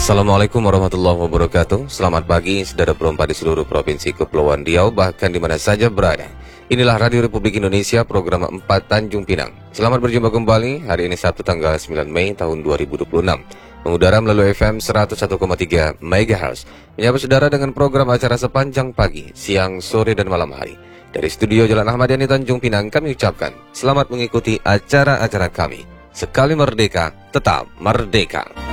Assalamualaikum warahmatullahi wabarakatuh. Selamat pagi saudara perempat di seluruh provinsi Kepulauan Riau, bahkan di mana saja berada. Inilah Radio Republik Indonesia, program 4 Tanjung Pinang. Selamat berjumpa kembali hari ini Sabtu tanggal 9 Mei tahun 2026. Mengudara melalui FM 101,3 MHz. Menyapa saudara dengan program acara sepanjang pagi, siang, sore, dan malam hari. Dari studio Jalan Ahmad Yani Tanjung Pinang kami ucapkan selamat mengikuti acara-acara kami. Sekali merdeka, tetap merdeka.